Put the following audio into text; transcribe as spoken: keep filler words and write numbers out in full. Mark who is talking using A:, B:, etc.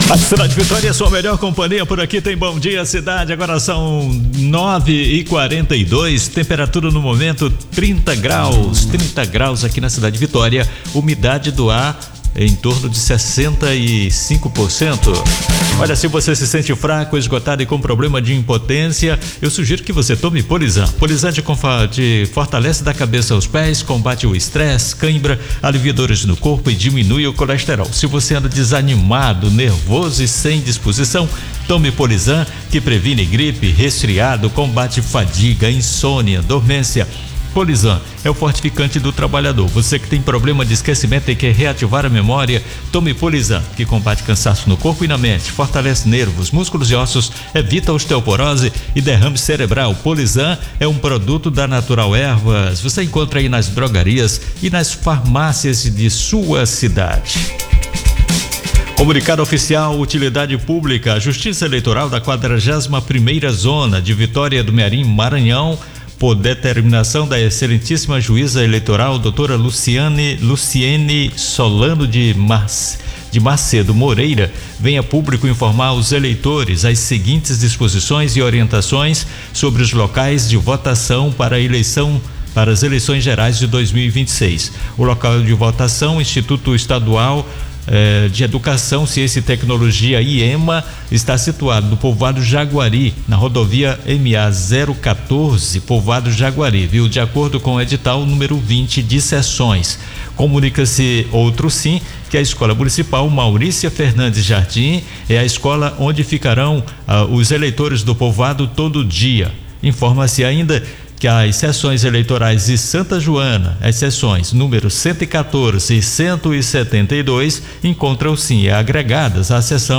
A: A Cidade Vitória é a sua melhor companhia, por aqui tem Bom Dia Cidade, agora são nove e quarenta e dois, temperatura no momento trinta graus, trinta graus aqui na Cidade Vitória, umidade do ar em torno de sessenta e cinco por cento. Olha, se você se sente fraco, esgotado e com problema de impotência, eu sugiro que você tome Polizan. Polizan te, te fortalece da cabeça aos pés, combate o estresse, cãibra, alivia dores no corpo e diminui o colesterol. Se você anda desanimado, nervoso e sem disposição, tome Polizan, que previne gripe, resfriado, combate fadiga, insônia, dormência. Polizan é o fortificante do trabalhador. Você que tem problema de esquecimento e quer reativar a memória, tome Polizan, que combate cansaço no corpo e na mente, fortalece nervos, músculos e ossos, evita osteoporose e derrame cerebral. Polizan é um produto da Natural Ervas. Você encontra aí nas drogarias e nas farmácias de sua cidade. Comunicado oficial, utilidade pública, a Justiça Eleitoral da quadragésima primeira Zona de Vitória do Mearim, Maranhão, por determinação da excelentíssima juíza eleitoral, doutora Luciane, Luciene Solano de, Mar, de Macedo Moreira, vem a público informar os eleitores as seguintes disposições e orientações sobre os locais de votação para a eleição para as eleições gerais de dois mil e vinte e seis. O local de votação, Instituto Estadual Eh, de Educação, Ciência e Tecnologia, IEMA, está situado no povoado Jaguari, na rodovia M A zero quatorze, povoado Jaguari, viu? De acordo com o edital número vinte de sessões. Comunica-se outro sim, que a Escola Municipal Maurícia Fernandes Jardim é a escola onde ficarão ah, os eleitores do povoado todo dia. Informa-se ainda que as sessões eleitorais de Santa Joana, as sessões número cento e quatorze e cento e setenta e dois, encontram-se agregadas à seção